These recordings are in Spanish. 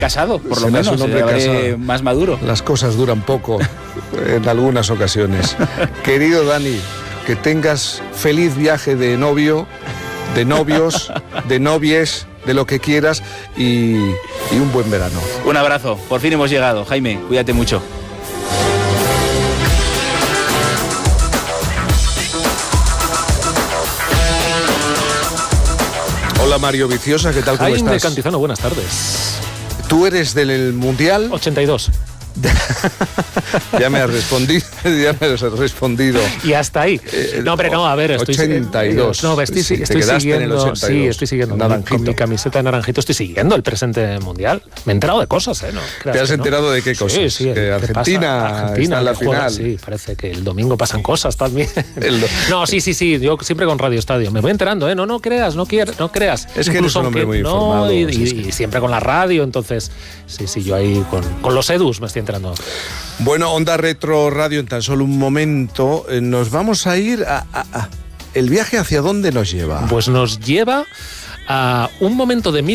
casado, por lo Serás menos, un hombre casado. más maduro. Las cosas duran poco en algunas ocasiones. Querido Dani, que tengas feliz viaje de novio, de novios, de novies, de lo que quieras y un buen verano. Un abrazo, por fin hemos llegado. Jaime, cuídate mucho. Hola Mario Viciosa, ¿qué tal? ¿Cómo Jaime estás? Cantizano, buenas tardes. ¿Tú eres del Mundial? 82. Ya me has respondido. Y hasta ahí. No, hombre, no, a ver, estoy 82. No, estoy Sí, te estoy quedaste siguiendo. en el 82. Sí, estoy siguiendo. Naranjito. Con mi camiseta de naranjito estoy siguiendo el presente mundial. Me he enterado de cosas, ¿eh? No, ¿Te has enterado de qué cosas? Sí, que Argentina está en la final. Sí, parece que el domingo pasan cosas también. No, sí. Yo siempre con Radio Estadio. Me voy enterando, ¿eh? No creas. Es que eres un hombre muy informado. Y siempre con la radio, entonces. Sí, yo ahí con los edus me estoy enterando. Bueno, Onda Retro Radio, en tan solo un momento nos vamos a ir a ¿el viaje hacia dónde nos lleva? Pues nos lleva a un momento de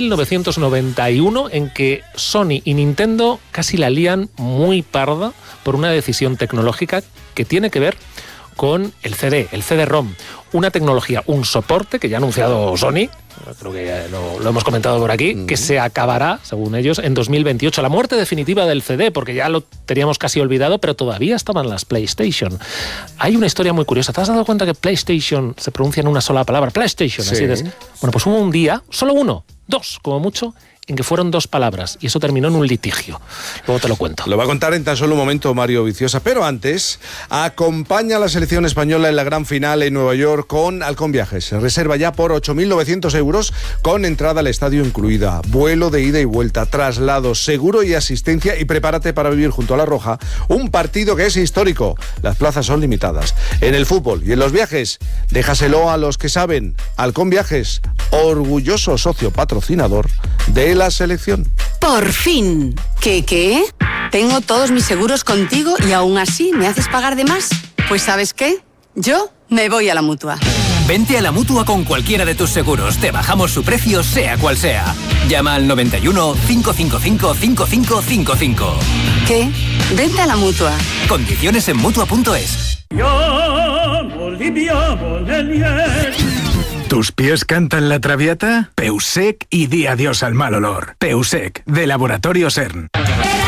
1991 en que Sony y Nintendo casi la lían muy parda por una decisión tecnológica que tiene que ver con el CD-ROM, una tecnología, un soporte que ya ha anunciado Sony, creo que ya lo hemos comentado por aquí, que se acabará, según ellos, en 2028. La muerte definitiva del CD, porque ya lo teníamos casi olvidado, pero todavía estaban las PlayStation. Hay una historia muy curiosa. ¿Te has dado cuenta que PlayStation se pronuncia en una sola palabra? PlayStation, sí. Así es. Bueno, pues hubo un día, solo uno, dos, como mucho, en que fueron dos palabras, y eso terminó en un litigio. Luego te lo cuento. Lo va a contar en tan solo un momento Mario Viciosa, pero antes, acompaña a la selección española en la gran final en Nueva York con Halcón Viajes. Se reserva ya por 8.900 euros, con entrada al estadio incluida, vuelo de ida y vuelta, traslado, seguro y asistencia, y prepárate para vivir junto a La Roja un partido que es histórico. Las plazas son limitadas. En el fútbol y en los viajes, déjaselo a los que saben. Halcón Viajes, orgulloso socio patrocinador de la selección. ¡Por fin! ¿Qué? Tengo todos mis seguros contigo y aún así me haces pagar de más. Pues ¿sabes qué? Yo me voy a la Mutua. Vente a la Mutua con cualquiera de tus seguros. Te bajamos su precio, sea cual sea. Llama al 91 555 5555. ¿Qué? Vente a la Mutua. Condiciones en Mutua.es. ¿Tus pies cantan la traviata? Peusec y di adiós al mal olor. Peusec, de Laboratorio CERN.